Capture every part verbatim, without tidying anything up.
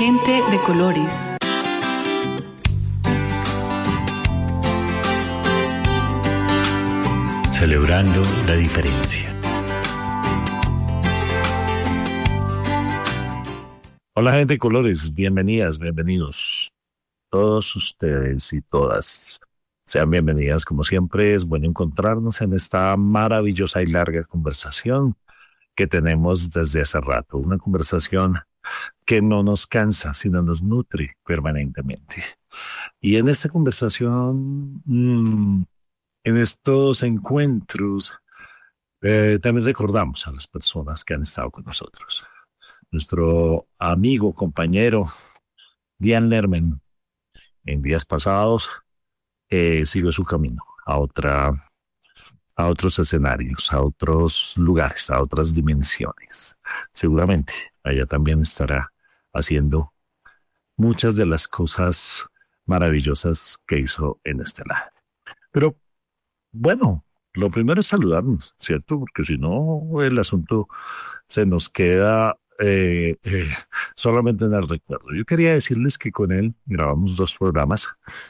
Gente de colores. Celebrando la diferencia. Hola, gente de colores, bienvenidas, bienvenidos. Todos ustedes y todas sean bienvenidas. Como siempre, es bueno encontrarnos en esta maravillosa y larga conversación que tenemos desde hace rato. Una conversación que no nos cansa, sino nos nutre permanentemente. Y en esta conversación, mmm, en estos encuentros, eh, también recordamos a las personas que han estado con nosotros. Nuestro amigo, compañero, Dian Lerman, en días pasados, eh, siguió su camino a otra, a otros escenarios, a otros lugares, a otras dimensiones. Seguramente ella también estará haciendo muchas de las cosas maravillosas que hizo en este lado. Pero bueno, lo primero es saludarnos, ¿cierto? Porque si no, el asunto se nos queda eh, eh, solamente en el recuerdo. Yo quería decirles que con él grabamos dos programas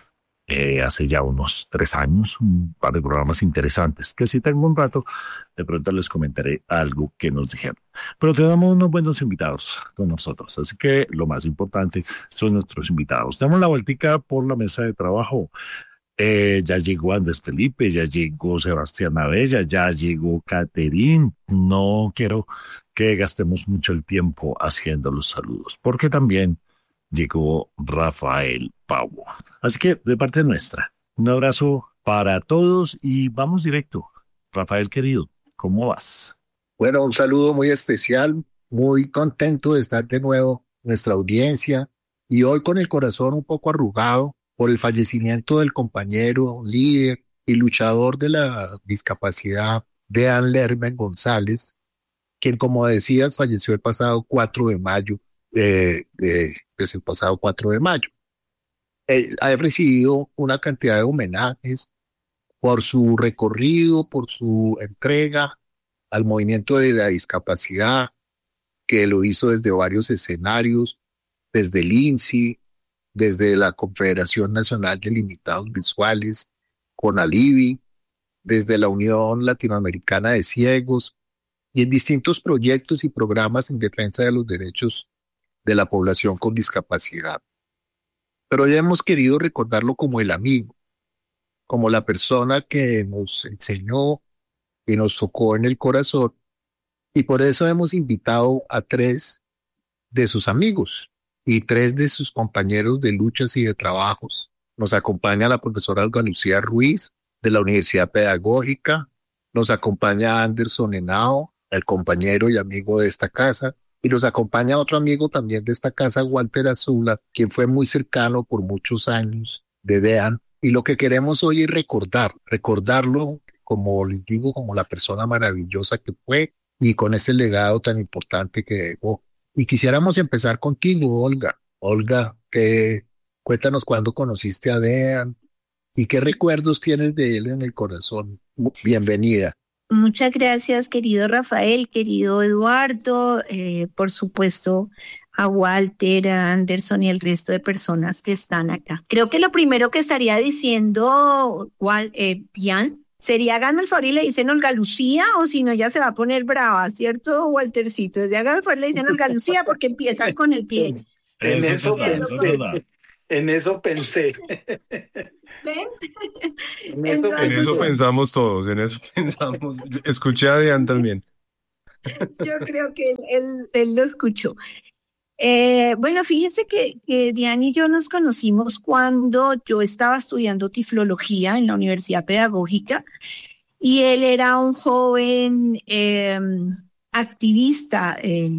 eh, hace ya unos tres años, un par de programas interesantes, que si tengo un rato, de pronto les comentaré algo que nos dijeron. Pero tenemos unos buenos invitados con nosotros, así que lo más importante son nuestros invitados. Damos la vueltica por la mesa de trabajo. Eh, ya llegó Andrés Felipe, ya llegó Sebastián Abella, ya llegó Caterín. No quiero que gastemos mucho el tiempo haciendo los saludos, porque también llegó Rafael Pavo. Así que de parte nuestra, un abrazo para todos y vamos directo. Rafael querido, ¿cómo vas? Bueno, un saludo muy especial, muy contento de estar de nuevo en nuestra audiencia y hoy con el corazón un poco arrugado por el fallecimiento del compañero, líder y luchador de la discapacidad, Dean Lerman González, quien, como decías, falleció el pasado cuatro de mayo, eh, eh, pues el pasado cuatro de mayo. Él ha recibido una cantidad de homenajes por su recorrido, por su entrega al movimiento de la discapacidad, que lo hizo desde varios escenarios, desde el I N S I, desde la Confederación Nacional de Limitados Visuales, CONALIVI, desde la Unión Latinoamericana de Ciegos y en distintos proyectos y programas en defensa de los derechos de la población con discapacidad. Pero ya hemos querido recordarlo como el amigo, como la persona que nos enseñó y nos tocó en el corazón, y por eso hemos invitado a tres de sus amigos y tres de sus compañeros de luchas y de trabajos. Nos acompaña la profesora Olga Lucía Ruiz, de la Universidad Pedagógica, nos acompaña Anderson Henao, el compañero y amigo de esta casa, y nos acompaña otro amigo también de esta casa, Walter Azula, quien fue muy cercano por muchos años de Dean, y lo que queremos hoy es recordar, recordarlo, como les digo, como la persona maravillosa que fue, y con ese legado tan importante que dejó. Y quisiéramos empezar contigo, Olga. Olga, que, cuéntanos cuándo conociste a Dean y qué recuerdos tienes de él en el corazón. Bienvenida. Muchas gracias, querido Rafael, querido Eduardo, eh, por supuesto a Walter, a Anderson y el resto de personas que están acá. Creo que lo primero que estaría diciendo Wal, eh, Dian sería háganme el favor y le dicen Olga Lucía, o si no ya se va a poner brava, ¿cierto, Waltercito? Desde háganme el favor y le dicen Olga Lucía porque empiezan con el pie. En eso, eso pensé, en eso pensé. ¿Ven? En eso, Entonces, en eso pensamos todos, en eso pensamos. Escuché a Dian también. Yo creo que él, él, él lo escuchó. Eh, bueno, fíjense que, que Dian y yo nos conocimos cuando yo estaba estudiando tiflología en la Universidad Pedagógica y él era un joven eh, activista eh,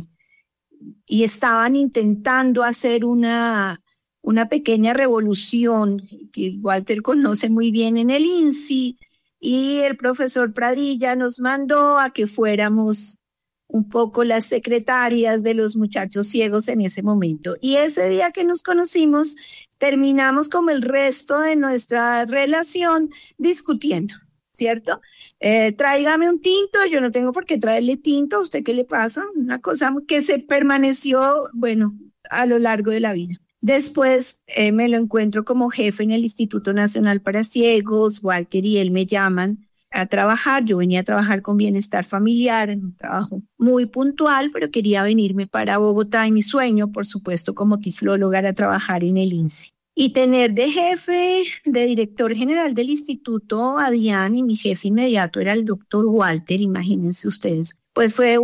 y estaban intentando hacer una, una pequeña revolución que Walter conoce muy bien en el I N S I, y el profesor Pradilla nos mandó a que fuéramos un poco las secretarias de los muchachos ciegos en ese momento. Y ese día que nos conocimos, terminamos como el resto de nuestra relación discutiendo, ¿cierto? Eh, tráigame un tinto, yo no tengo por qué traerle tinto, ¿a usted qué le pasa? Una cosa que se permaneció, bueno, a lo largo de la vida. Después eh, me lo encuentro como jefe en el Instituto Nacional para Ciegos. Walter y él me llaman a trabajar. Yo venía a trabajar con bienestar familiar, en un trabajo muy puntual, pero quería venirme para Bogotá y mi sueño, por supuesto, como tiflóloga, era trabajar en el I N S I. Y tener de jefe, de director general del instituto a Diane, y mi jefe inmediato era el doctor Walter, imagínense ustedes. Pues fue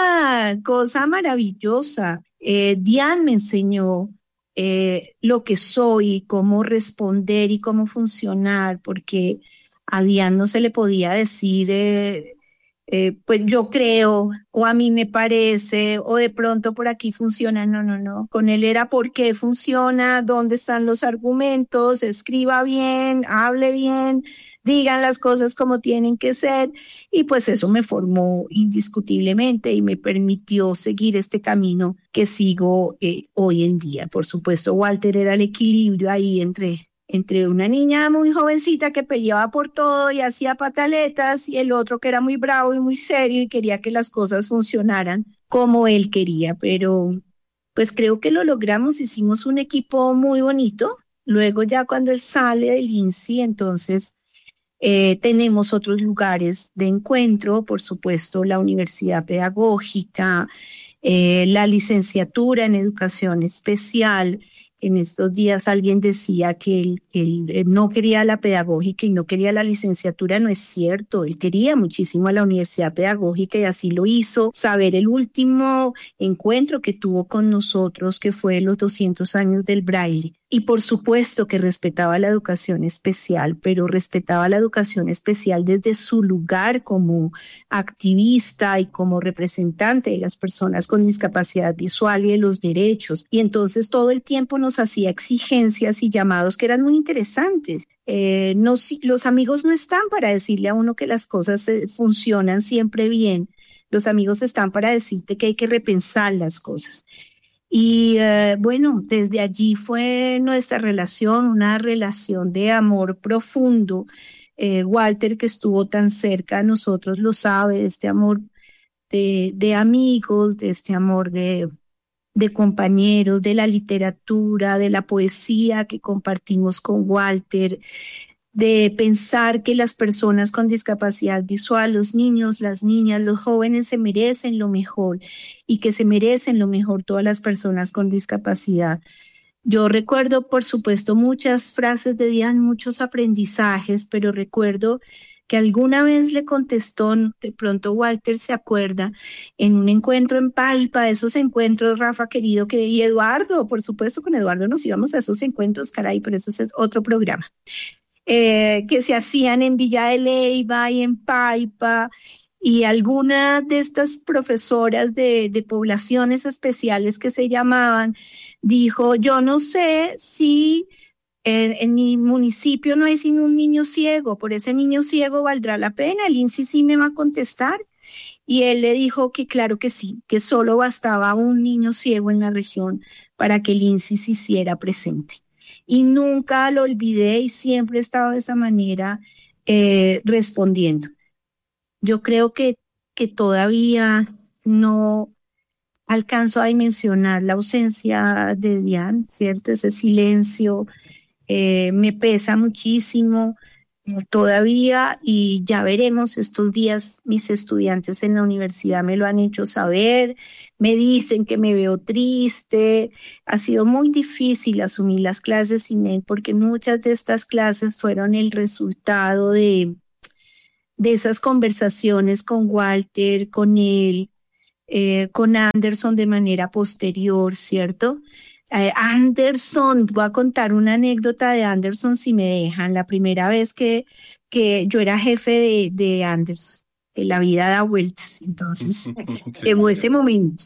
una cosa maravillosa. Eh, Diane me enseñó eh, lo que soy, cómo responder y cómo funcionar, porque a Diane no se le podía decir, eh, eh, pues yo creo, o a mí me parece, o de pronto por aquí funciona. No, no, no. Con él era por qué funciona, dónde están los argumentos, escriba bien, hable bien, digan las cosas como tienen que ser. Y pues eso me formó indiscutiblemente y me permitió seguir este camino que sigo eh, hoy en día. Por supuesto, Walter era el equilibrio ahí entre... entre una niña muy jovencita que peleaba por todo y hacía pataletas, y el otro que era muy bravo y muy serio y quería que las cosas funcionaran como él quería. Pero pues creo que lo logramos, hicimos un equipo muy bonito. Luego ya cuando él sale del I N S I, entonces eh, tenemos otros lugares de encuentro, por supuesto la Universidad Pedagógica, eh, la licenciatura en Educación Especial. En estos días alguien decía que él, que él no quería la pedagógica y no quería la licenciatura. No es cierto, él quería muchísimo a la Universidad Pedagógica y así lo hizo saber el último encuentro que tuvo con nosotros, que fue los doscientos años del Braille. Y por supuesto que respetaba la educación especial, pero respetaba la educación especial desde su lugar como activista y como representante de las personas con discapacidad visual y de los derechos. Y entonces todo el tiempo nos hacía exigencias y llamados que eran muy interesantes. Eh, no, los amigos no están para decirle a uno que las cosas eh, funcionan siempre bien. Los amigos están para decirte que hay que repensar las cosas. Y eh, bueno, desde allí fue nuestra relación, una relación de amor profundo. Eh, Walter, que estuvo tan cerca a nosotros, lo sabe, de este amor de, de amigos, de este amor de, de compañeros, de la literatura, de la poesía que compartimos con Walter, de pensar que las personas con discapacidad visual, los niños, las niñas, los jóvenes se merecen lo mejor y que se merecen lo mejor todas las personas con discapacidad. Yo recuerdo, por supuesto, muchas frases de Diane, muchos aprendizajes, pero recuerdo que alguna vez le contestó, de pronto Walter se acuerda, en un encuentro en Palpa, esos encuentros, Rafa querido, que y Eduardo, por supuesto, con Eduardo nos íbamos a esos encuentros, caray, pero eso es otro programa. Eh, que se hacían en Villa de Leyva y en Paipa, y alguna de estas profesoras de, de poblaciones especiales que se llamaban, dijo, yo no sé si eh, en mi municipio no hay sino un niño ciego, por ese niño ciego valdrá la pena, el I N S I sí me va a contestar. Y él le dijo que claro que sí, que solo bastaba un niño ciego en la región para que el I N S I se hiciera presente. Y nunca lo olvidé y siempre he estado de esa manera eh, respondiendo. Yo creo que, que todavía no alcanzo a dimensionar la ausencia de Diane, ¿cierto? Ese silencio eh, me pesa muchísimo eh, todavía, y ya veremos estos días. Mis estudiantes en la universidad me lo han hecho saber, me dicen que me veo triste. Ha sido muy difícil asumir las clases sin él porque muchas de estas clases fueron el resultado de, de esas conversaciones con Walter, con él, eh, con Anderson de manera posterior, ¿cierto? Eh, Anderson, voy a contar una anécdota de Anderson si me dejan. La primera vez que, que yo era jefe de, de Anderson, que la vida da vueltas, entonces llegó ese momento.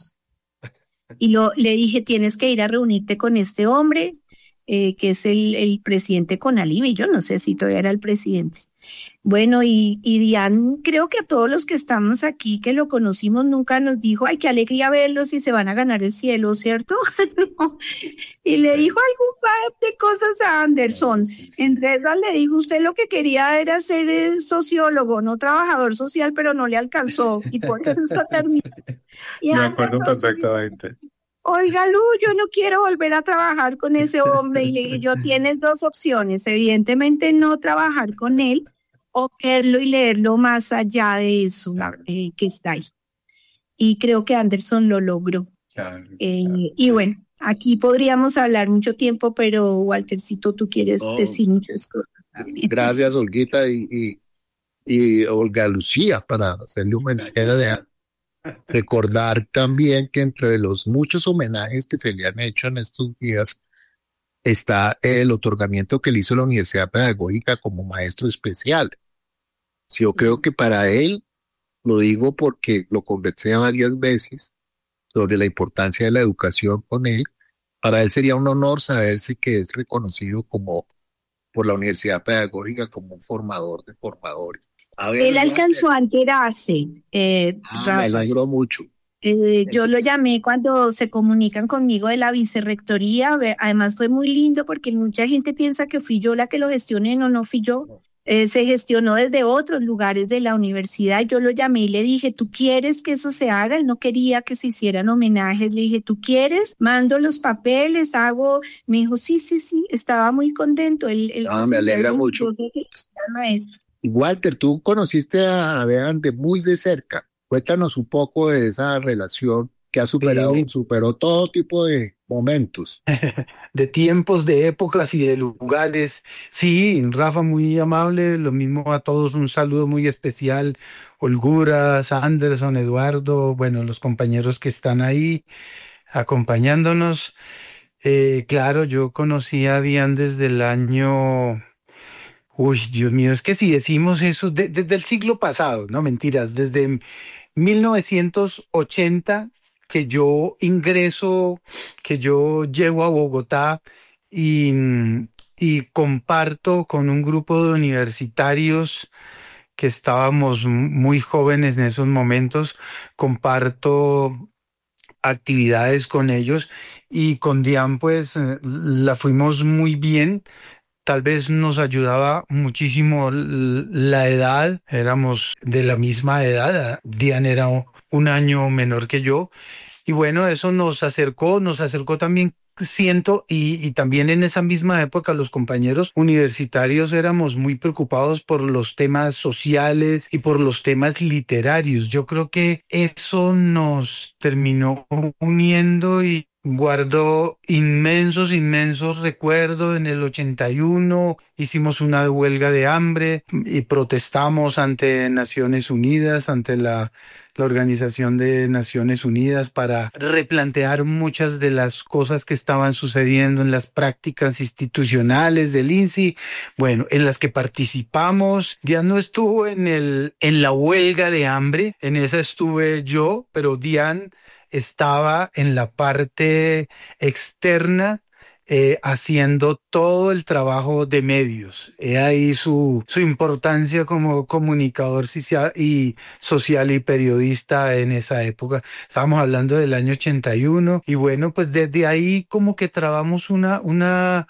Y lo, le dije, tienes que ir a reunirte con este hombre, eh, que es el, el presidente Conalivi, yo no sé si todavía era el presidente. Bueno, y, y Diane, creo que a todos los que estamos aquí, que lo conocimos, nunca nos dijo, ay, qué alegría verlos y se van a ganar el cielo, ¿cierto? No. Y le dijo algún par de cosas a Anderson. Entre esas le dijo, usted lo que quería era ser sociólogo, no trabajador social, pero no le alcanzó. Y por eso terminó. Me acuerdo perfectamente. oiga, Lu, yo no quiero volver a trabajar con ese hombre. Y le dije, yo tienes dos opciones, evidentemente no trabajar con él o verlo y leerlo más allá de eso eh, que está ahí. Y creo que Anderson lo logró. Claro, Eh, claro, y sí. bueno, aquí podríamos hablar mucho tiempo, pero Waltercito, tú quieres No, decir muchas cosas también. gracias, Olguita y, y, y Olga Lucía, para hacerle homenaje a ella. Recordar también que entre los muchos homenajes que se le han hecho en estos días está el otorgamiento que le hizo la Universidad Pedagógica como maestro especial. Sí, yo creo que para él, lo digo porque lo conversé varias veces sobre la importancia de la educación con él, para él sería un honor saberse que es reconocido como por la Universidad Pedagógica como un formador de formadores. A ver, Él Walter. alcanzó a enterarse, eh, Ah, me Rafa. alegró mucho. Eh, yo lo llamé cuando se comunican conmigo de la vicerrectoría. ve- Además fue muy lindo porque mucha gente piensa que fui yo la que lo gestioné, no, no fui yo. Eh, se gestionó desde otros lugares de la universidad. Yo lo llamé y le dije, ¿tú quieres que eso se haga? Él no quería que se hicieran homenajes. Le dije, ¿tú quieres? Mando los papeles, hago. Me dijo, sí, sí, sí. Estaba muy contento. Él, él Ah, se me sentía alegra mucho. orgulloso de que era maestro. Y Walter, tú conociste a Bean de muy de cerca. Cuéntanos un poco de esa relación que ha superado, de, superó todo tipo de momentos. de tiempos, de épocas y de lugares. Sí, Rafa, muy amable, lo mismo a todos, un saludo muy especial. Holguras, Anderson, Eduardo, bueno, los compañeros que están ahí acompañándonos. Eh, claro, yo conocí a Diane desde el año... Uy, Dios mío, es que si decimos eso de- desde el siglo pasado, no mentiras, desde mil novecientos ochenta que yo ingreso, que yo llego a Bogotá y, y comparto con un grupo de universitarios que estábamos muy jóvenes en esos momentos, comparto actividades con ellos y con Dian pues eh, la fuimos muy bien. Tal vez nos ayudaba muchísimo l- la edad, éramos de la misma edad, Dian era un un año menor que yo, y bueno, eso nos acercó, nos acercó también, siento, y, y también en esa misma época los compañeros universitarios éramos muy preocupados por los temas sociales y por los temas literarios. Yo creo que eso nos terminó uniendo y guardo inmensos, inmensos recuerdos. En el ochenta y uno hicimos una huelga de hambre y protestamos ante Naciones Unidas, ante la la Organización de Naciones Unidas para replantear muchas de las cosas que estaban sucediendo en las prácticas institucionales del I N S I, bueno, en las que participamos. Diane no estuvo en el en la huelga de hambre, en esa estuve yo, pero Diane estaba en la parte externa eh, haciendo todo el trabajo de medios. He ahí su, su importancia como comunicador social y, social y periodista en esa época. Estábamos hablando del año ochenta y uno y bueno, pues desde ahí como que trabamos una, una,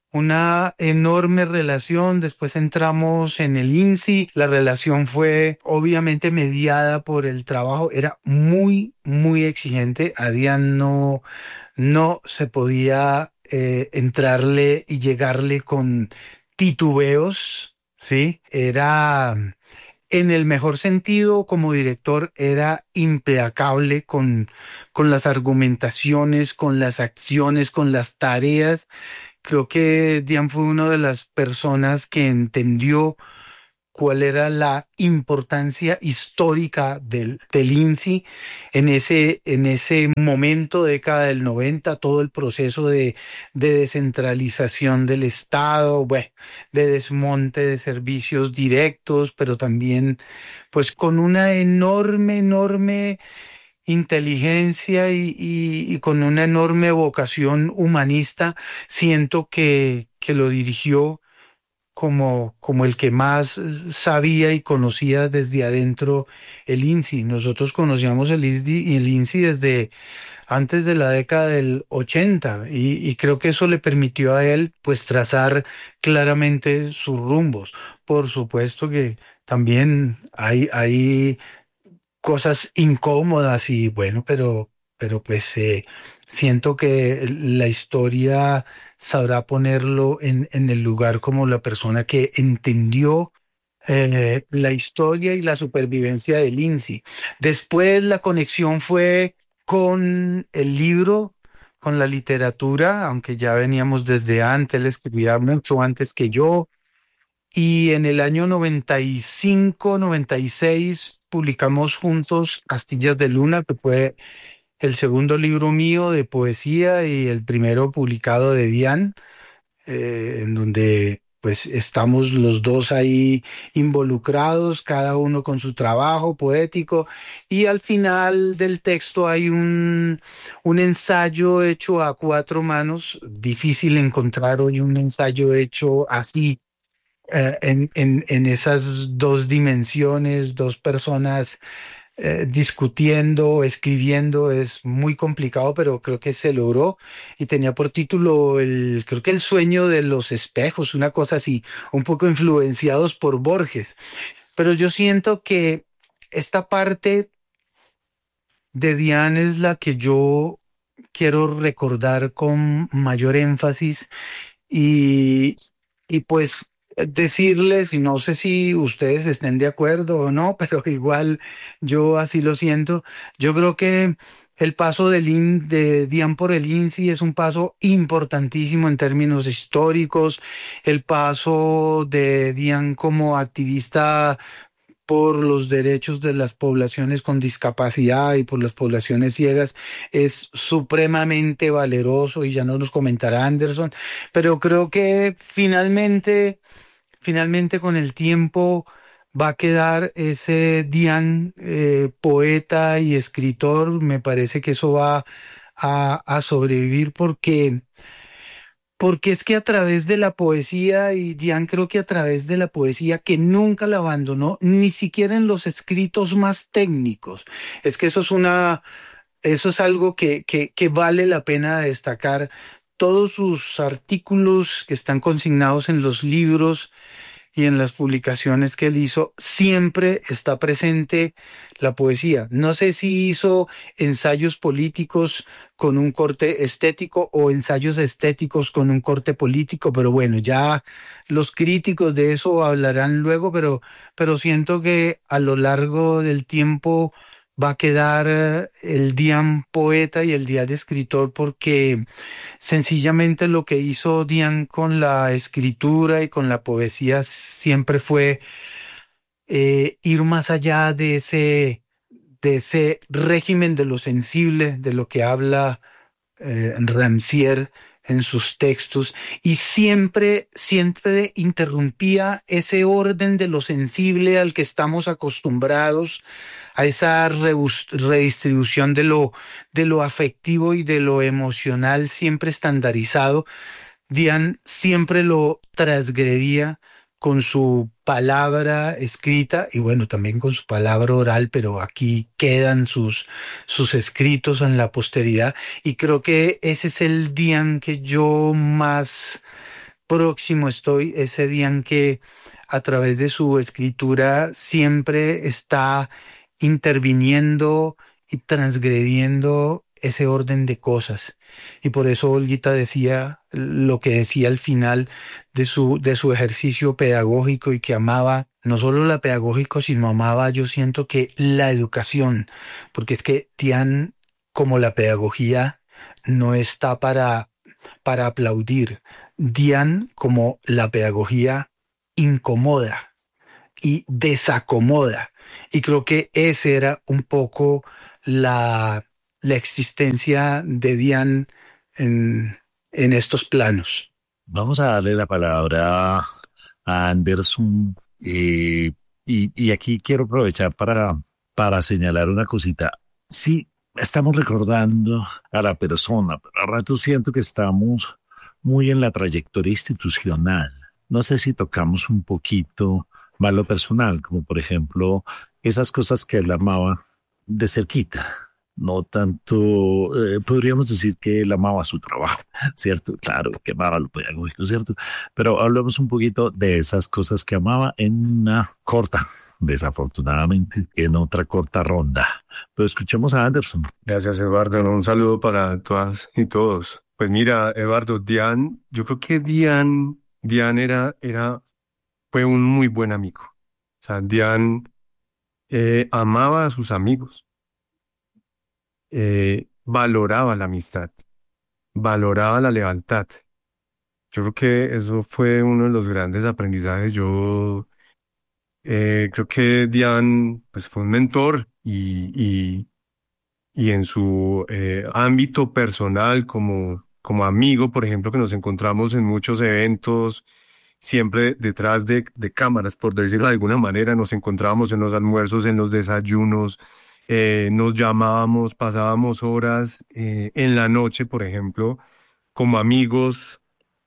una enorme relación. Después entramos en el I N S I. La relación fue obviamente mediada por el trabajo. Era muy, muy exigente. A Diane no, no se podía eh, entrarle y llegarle con titubeos, ¿sí? Era, en el mejor sentido, como director, era implacable con, con las argumentaciones, con las acciones, con las tareas. Creo que Diane fue una de las personas que entendió cuál era la importancia histórica del, del I N S I en ese, en ese momento, década del noventa, todo el proceso de, de descentralización del Estado, bueno, de desmonte de servicios directos, pero también pues con una enorme, enorme inteligencia y, y, y con una enorme vocación humanista. Siento que, que lo dirigió como, como el que más sabía y conocía desde adentro el I N S I. Nosotros conocíamos el I N S I, el I N S I desde antes de la década del ochenta y, y creo que eso le permitió a él pues trazar claramente sus rumbos. Por supuesto que también hay, hay cosas incómodas y bueno, pero, pero pues eh, Siento que la historia sabrá ponerlo en, en el lugar como la persona que entendió eh, la historia y la supervivencia de Lindsay. Después la conexión fue con el libro, con la literatura, aunque ya veníamos desde antes, él escribía mucho antes que yo. Y en el año noventa y cinco, noventa y seis publicamos juntos Astillas de Luna, que fue el segundo libro mío de poesía y el primero publicado de Diane, eh, en donde pues estamos los dos ahí involucrados, cada uno con su trabajo poético, y al final del texto hay un, un ensayo hecho a cuatro manos. Difícil encontrar hoy un ensayo hecho así, eh, en, en, en esas dos dimensiones, dos personas eh, discutiendo, escribiendo. Es muy complicado, pero creo que se logró, y tenía por título el, creo que El sueño de los espejos, una cosa así, un poco influenciados por Borges. Pero yo siento que esta parte de Diane es la que yo quiero recordar con mayor énfasis, y, y pues decirles, y no sé si ustedes estén de acuerdo o no, pero igual yo así lo siento. Yo creo que el paso de, Lin, de Diane por el I N S I es un paso importantísimo en términos históricos. El paso de Diane como activista por los derechos de las poblaciones con discapacidad y por las poblaciones ciegas es supremamente valeroso, y ya nos los comentará Anderson. Pero creo que finalmente, finalmente con el tiempo va a quedar ese Diane eh, poeta y escritor. Me parece que eso va a, a sobrevivir porque... Porque es que a través de la poesía, y Diane creo que a través de la poesía, que nunca la abandonó, ni siquiera en los escritos más técnicos. Es que eso es una, eso es algo que, que, que vale la pena destacar. Todos sus artículos que están consignados en los libros y en las publicaciones que él hizo, siempre está presente la poesía. No sé si hizo ensayos políticos con un corte estético o ensayos estéticos con un corte político, pero bueno, ya los críticos de eso hablarán luego, pero, pero siento que a lo largo del tiempo va a quedar el Diane poeta y el Diane escritor, porque sencillamente lo que hizo Diane con la escritura y con la poesía siempre fue eh, ir más allá de ese, de ese régimen de lo sensible, de lo que habla eh, Rancière en sus textos, y siempre, siempre interrumpía ese orden de lo sensible al que estamos acostumbrados, a esa redistribución de lo, de lo afectivo y de lo emocional siempre estandarizado. Diane siempre lo transgredía con su palabra escrita y bueno, también con su palabra oral, pero aquí quedan sus, sus escritos en la posteridad, y creo que ese es el Diane que yo más próximo estoy, ese Diane que a través de su escritura siempre está interviniendo y transgrediendo ese orden de cosas. Y por eso Olguita decía lo que decía al final de su, de su ejercicio pedagógico, y que amaba no solo la pedagógico, sino amaba, yo siento que la educación, porque es que Diane, como la pedagogía, no está para, para aplaudir. Diane, como la pedagogía, incomoda y desacomoda. Y creo que ese era un poco la, la existencia de Diane en, en estos planos. Vamos a darle la palabra a Anderson, eh, y, y aquí quiero aprovechar para, para señalar una cosita. Sí, estamos recordando a la persona, pero a rato siento que estamos muy en la trayectoria institucional. No sé si tocamos un poquito más lo personal, como por ejemplo esas cosas que él amaba de cerquita, no tanto, eh, podríamos decir que él amaba su trabajo, ¿cierto? Claro, que amaba lo pedagógico, ¿cierto? Pero hablemos un poquito de esas cosas que amaba en una corta, desafortunadamente, en otra corta ronda. Pero escuchemos a Anderson. Gracias, Eduardo. Un saludo para todas y todos. Pues mira, Eduardo, Dian, yo creo que Dian, Dian era, era, fue un muy buen amigo. O sea, Dian eh, amaba a sus amigos, eh, valoraba la amistad, valoraba la lealtad. Yo creo que eso fue uno de los grandes aprendizajes. Yo eh, creo que Dian, pues, fue un mentor y, y, y en su eh, ámbito personal como, como amigo, por ejemplo, que nos encontramos en muchos eventos, siempre detrás de, de cámaras, por decirlo de alguna manera, nos encontrábamos en los almuerzos, en los desayunos, eh, nos llamábamos, pasábamos horas eh, en la noche, por ejemplo, como amigos,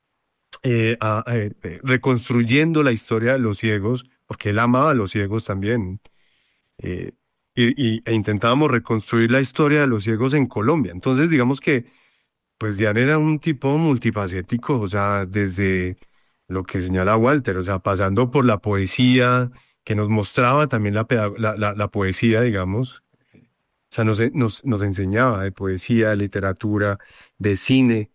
eh, a- a- eh, eh, reconstruyendo la historia de los ciegos, porque él amaba a los ciegos también, eh, y, y- e intentábamos reconstruir la historia de los ciegos en Colombia. Entonces, digamos que pues Dian era un tipo multifacético, o sea, desde lo que señala Walter, o sea, pasando por la poesía, que nos mostraba también la, peda- la, la, la poesía, digamos, o sea, nos, nos, nos enseñaba de poesía, de literatura, de cine.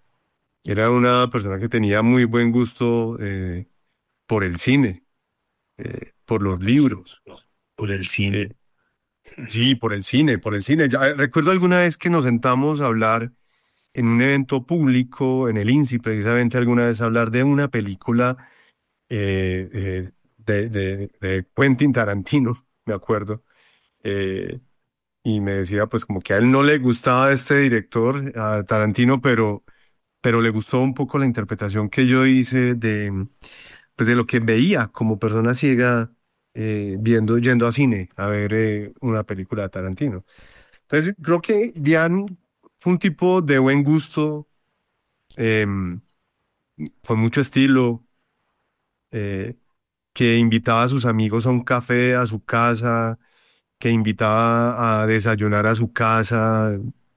Era una persona que tenía muy buen gusto eh, por el cine, eh, por los libros. Por el cine. Eh, sí, por el cine, por el cine. Ya, eh, recuerdo alguna vez que nos sentamos a hablar en un evento público, en el INSI, precisamente alguna vez hablar de una película eh, eh, de, de, de Quentin Tarantino, me acuerdo, eh, y me decía pues como que a él no le gustaba este director, a Tarantino, pero, pero le gustó un poco la interpretación que yo hice de, pues de lo que veía como persona ciega eh, viendo, yendo a cine a ver eh, una película de Tarantino. Entonces creo que Diane fue un tipo de buen gusto, eh, con mucho estilo, eh, que invitaba a sus amigos a un café, a su casa, que invitaba a desayunar a su casa,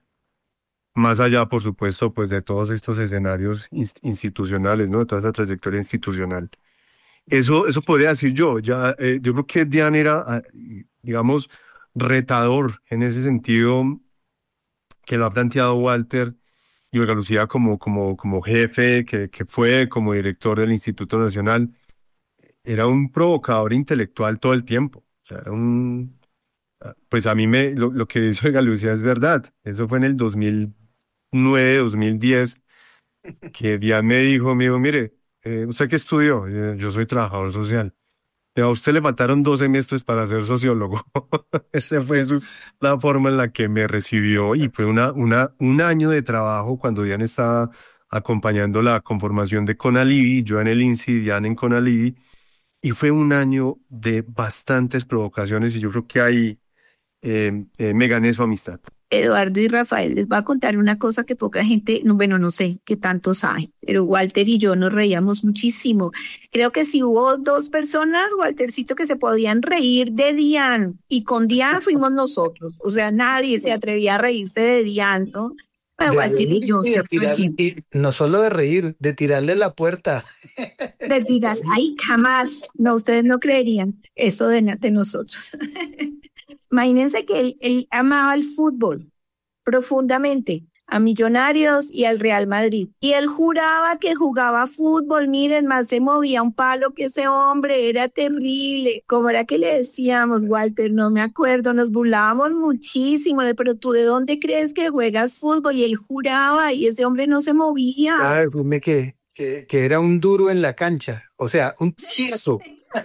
más allá, por supuesto, pues de todos estos escenarios ins- institucionales, ¿no? De toda esa trayectoria institucional. Eso, eso podría decir yo. Ya, eh, yo creo que Diane era, ah, digamos, retador en ese sentido que lo ha planteado Walter y Olga Lucía como, como, como jefe, que, que fue como director del Instituto Nacional. Era un provocador intelectual todo el tiempo. O sea, era un, pues a mí me, lo, lo que dice Olga Lucía es verdad. Eso fue en el dos mil nueve, dos mil diez, que Diane me dijo, me dijo, mire, eh, ¿usted qué estudió? Yo, yo soy trabajador social. Y a usted le faltaron dos semestres para ser sociólogo. Esa fue su- la forma en la que me recibió y fue una, una, un año de trabajo cuando Diane estaba acompañando la conformación de Conalivi, yo en el INSI, Diane en Conalivi, y fue un año de bastantes provocaciones y yo creo que ahí eh, eh, me gané su amistad. Eduardo y Rafael, les voy a contar una cosa que poca gente, no, bueno, no sé qué tanto sabe, pero Walter y yo nos reíamos muchísimo. Creo que si hubo dos personas, Waltercito, que se podían reír de Diane, y con Diane fuimos nosotros. O sea, nadie se atrevía a reírse de Diane, ¿no? Pero De Walter y reír yo y de siempre el tirar, tiempo. y no solo de reír, de tirarle la puerta. De tiras, ay, jamás, no, ustedes no creerían esto de, na- de nosotros. Imagínense que él, él amaba el fútbol profundamente, a Millonarios y al Real Madrid. Y él juraba que jugaba fútbol, miren, más se movía un palo que ese hombre, era terrible. ¿Cómo era que le decíamos, Walter? No me acuerdo, nos burlábamos muchísimo, de, pero tú ¿de dónde crees que juegas fútbol? Y él juraba y ese hombre no se movía. Ay, fume que, que, que era un duro en la cancha, o sea, un tieso.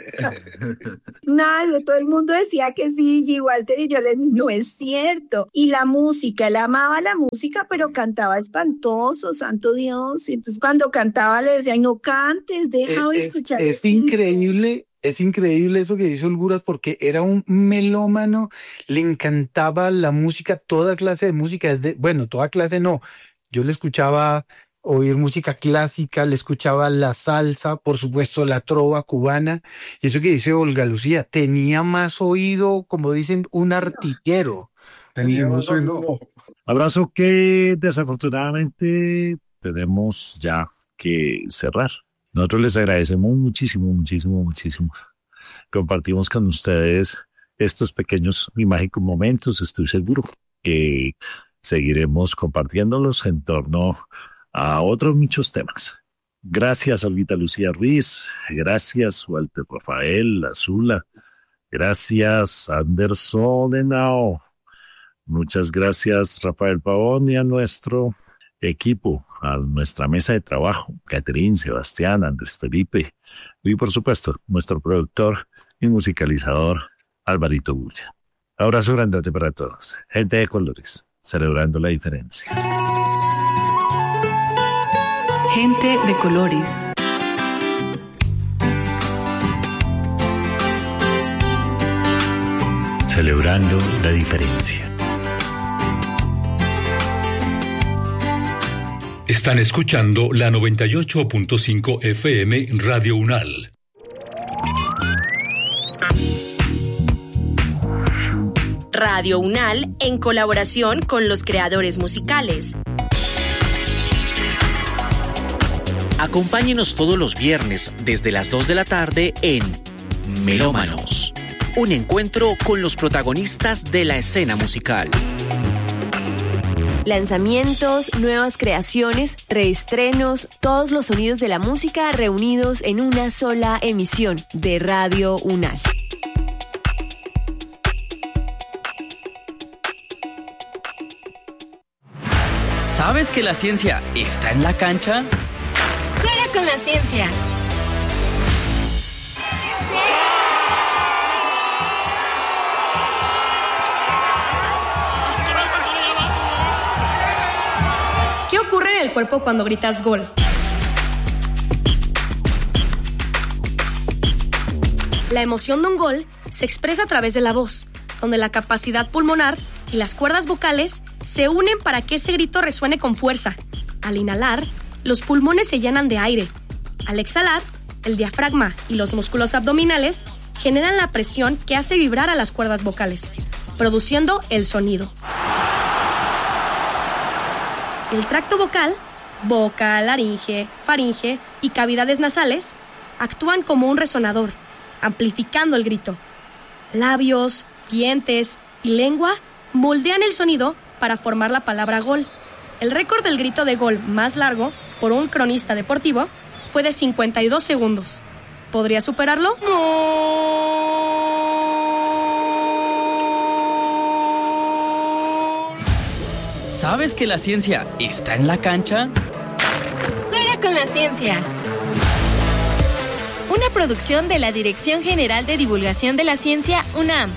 Nada, todo el mundo decía que sí, y Walter y yo le dije, no es cierto. Y la música, él amaba la música, pero cantaba espantoso, santo Dios. Y entonces cuando cantaba le decía, no cantes, deja de Es, escuchar. es increíble, es increíble eso que dice Holguras, porque era un melómano, le encantaba la música, toda clase de música, es de, bueno, toda clase no. Yo le escuchaba oír música clásica, le escuchaba la salsa, por supuesto la trova cubana, y eso que dice Olga Lucía, tenía más oído, como dicen, un artillero. teníamos uno. Abrazo que desafortunadamente tenemos ya que cerrar. Nosotros les agradecemos muchísimo, muchísimo, muchísimo. Compartimos con ustedes estos pequeños y mágicos momentos. Estoy seguro que seguiremos compartiéndolos en torno a otros muchos temas. Gracias, Olguita Lucía Ruiz. Gracias, Walter Rafael Azula. Gracias, Anderson Henao. Muchas gracias, Rafael Pavón, y a nuestro equipo, a nuestra mesa de trabajo, Catherine, Sebastián, Andrés Felipe, y por supuesto, nuestro productor y musicalizador, Alvarito Bulla. Abrazo grandote para todos. Gente de colores, celebrando la diferencia. Gente de colores. Celebrando la diferencia. Están escuchando la noventa y ocho punto cinco F M Radio UNAL. Radio UNAL en colaboración con los creadores musicales. Acompáñenos todos los viernes desde las dos de la tarde en Melómanos, un encuentro con los protagonistas de la escena musical. Lanzamientos, nuevas creaciones, reestrenos, todos los sonidos de la música reunidos en una sola emisión de Radio UNAL. ¿Sabes que la ciencia está en la cancha? ¡Juega con la ciencia! ¿Qué ocurre en el cuerpo cuando gritas gol? La emoción de un gol se expresa a través de la voz, donde la capacidad pulmonar y las cuerdas vocales se unen para que ese grito resuene con fuerza. Al inhalar, los pulmones se llenan de aire. Al exhalar, el diafragma y los músculos abdominales generan la presión que hace vibrar a las cuerdas vocales, produciendo el sonido. El tracto vocal, boca, laringe, faringe y cavidades nasales actúan como un resonador, amplificando el grito. Labios, dientes y lengua moldean el sonido para formar la palabra gol. El récord del grito de gol más largo por un cronista deportivo fue de cincuenta y dos segundos. ¿Podría superarlo? ¿Sabes que la ciencia está en la cancha? ¡Juega con la ciencia! Una producción de la Dirección General de Divulgación de la Ciencia, UNAM.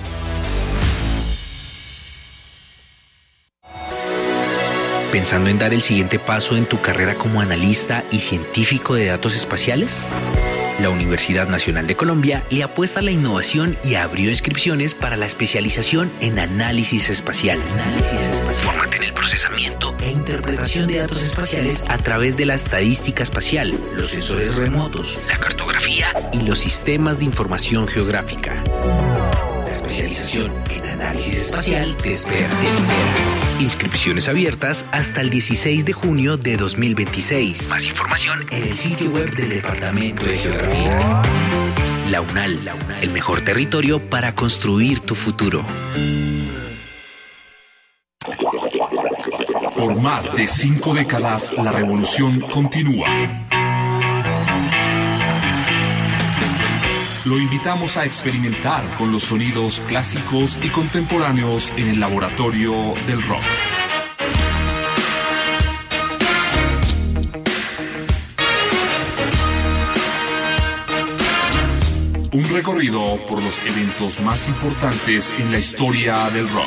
¿Pensando en dar el siguiente paso en tu carrera como analista y científico de datos espaciales? La Universidad Nacional de Colombia le apuesta a la innovación y abrió inscripciones para la especialización en análisis espacial. Análisis espacial. Fórmate en el procesamiento e interpretación de datos espaciales a través de la estadística espacial, los sensores remotos, la cartografía y los sistemas de información geográfica. La especialización en análisis espacial te espera, te espera. Inscripciones abiertas hasta el dieciséis de junio de dos mil veintiséis. Más información en el sitio web del Departamento de Geografía. La UNAL, la UNAL, el mejor territorio para construir tu futuro. Por más de cinco décadas, la revolución continúa. Lo invitamos a experimentar con los sonidos clásicos y contemporáneos en el laboratorio del rock. Un recorrido por los eventos más importantes en la historia del rock.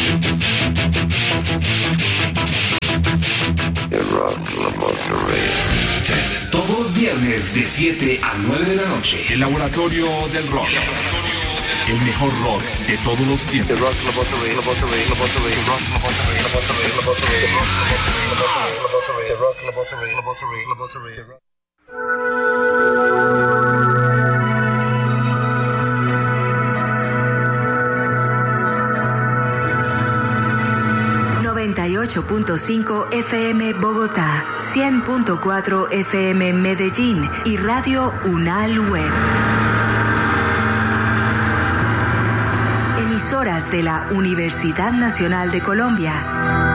El Rock Laboratory. Todos los viernes de siete a nueve de la noche. El Laboratorio del Rock. El mejor rock de todos los tiempos. El Rock Laboratory, Laboratory, Laboratory, Rock Laboratory, Laboratory, Laboratory, Rock Laboratory, Laboratory, Laboratory, Laboratory. ocho punto cinco F M Bogotá, cien punto cuatro F M Medellín y Radio Unal Web. Emisoras de la Universidad Nacional de Colombia.